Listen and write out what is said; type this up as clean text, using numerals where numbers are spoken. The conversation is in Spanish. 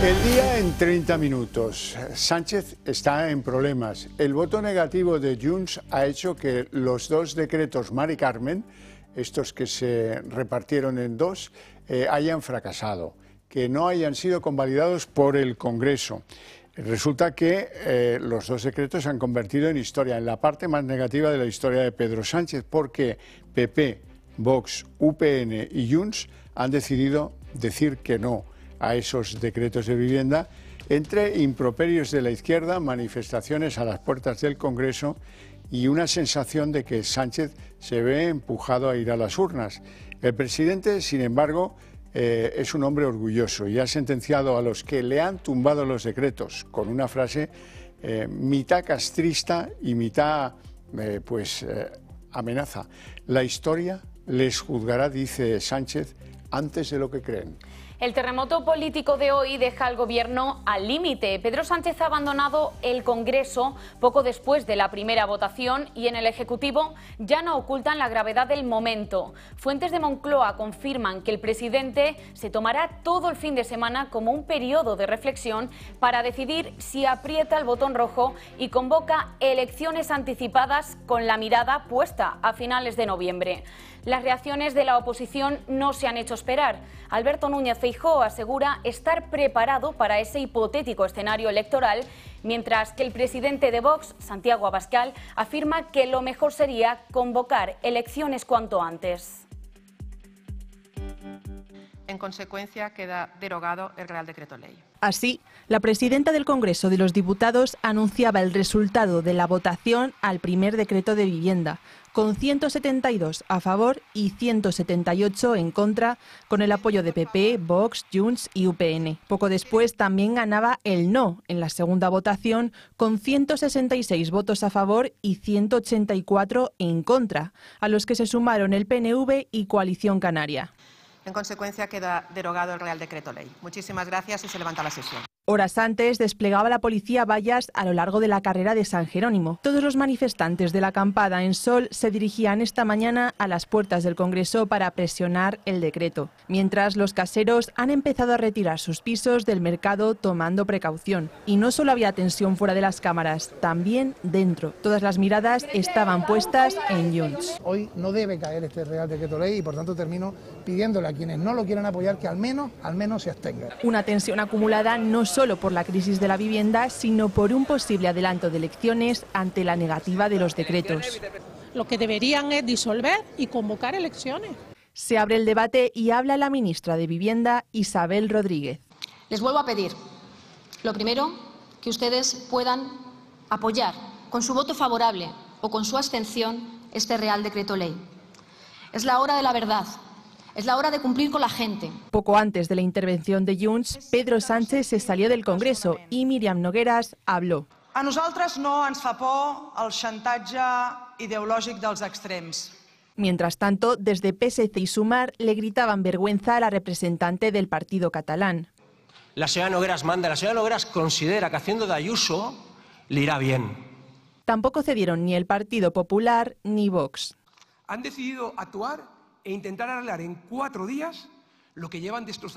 El día en 30 minutos. Sánchez está en problemas. El voto negativo de Junts ha hecho que los dos decretos Mari Carmen, estos que se repartieron en dos, hayan fracasado, que no hayan sido convalidados por el Congreso. Resulta que los dos decretos se han convertido en historia, en la parte más negativa de la historia de Pedro Sánchez, porque PP, Vox, UPN y Junts han decidido decir que no a esos decretos de vivienda, entre improperios de la izquierda, manifestaciones a las puertas del Congreso y una sensación de que Sánchez se ve empujado a ir a las urnas. El presidente, sin embargo, es un hombre orgulloso y ha sentenciado a los que le han tumbado los decretos con una frase mitad castrista y mitad amenaza. La historia les juzgará, dice Sánchez, antes de lo que creen. El terremoto político de hoy deja al gobierno al límite. Pedro Sánchez ha abandonado el Congreso poco después de la primera votación y en el Ejecutivo ya no ocultan la gravedad del momento. Fuentes de Moncloa confirman que el presidente se tomará todo el fin de semana como un periodo de reflexión para decidir si aprieta el botón rojo y convoca elecciones anticipadas con la mirada puesta a finales de noviembre. Las reacciones de la oposición no se han hecho esperar. Alberto Núñez Feijóo asegura estar preparado para ese hipotético escenario electoral, mientras que el presidente de Vox, Santiago Abascal, afirma que lo mejor sería convocar elecciones cuanto antes. En consecuencia, queda derogado el Real Decreto Ley. Así, la presidenta del Congreso de los Diputados anunciaba el resultado de la votación al primer decreto de vivienda, con 172 a favor y 178 en contra, con el apoyo de PP, Vox, Junts y UPN. Poco después también ganaba el no en la segunda votación, con 166 votos a favor y 184 en contra, a los que se sumaron el PNV y Coalición Canaria. En consecuencia, queda derogado el Real Decreto Ley. Muchísimas gracias y se levanta la sesión. Horas antes desplegaba la policía vallas a lo largo de la carrera de San Jerónimo. Todos los manifestantes de la acampada en Sol se dirigían esta mañana a las puertas del Congreso para presionar el decreto, mientras los caseros han empezado a retirar sus pisos del mercado tomando precaución. Y no solo había tensión fuera de las cámaras, también dentro. Todas las miradas estaban puestas en Junts. Hoy no debe caer este Real Decreto Ley y por tanto termino pidiéndole a quienes no lo quieran apoyar que al menos se abstengan. Una tensión acumulada no solo por la crisis de la vivienda, sino por un posible adelanto de elecciones ante la negativa de los decretos. Lo que deberían es disolver y convocar elecciones. Se abre el debate y habla la ministra de Vivienda, Isabel Rodríguez. Les vuelvo a pedir, lo primero, que ustedes puedan apoyar con su voto favorable o con su abstención este Real Decreto Ley. Es la hora de la verdad. Es la hora de cumplir con la gente. Poco antes de la intervención de Junts, Pedro Sánchez se salió del Congreso y Míriam Nogueras habló. A nosaltres no ens fa por el xantatge ideològic dels extrems. Mientras tanto, desde PSC y Sumar le gritaban vergüenza a la representante del partido catalán. La señora Nogueras manda, la señora Nogueras considera que haciendo de Ayuso le irá bien. Tampoco cedieron ni el Partido Popular ni Vox. Han decidido actuar e intentar arreglar en 4 días lo que llevan destrozando.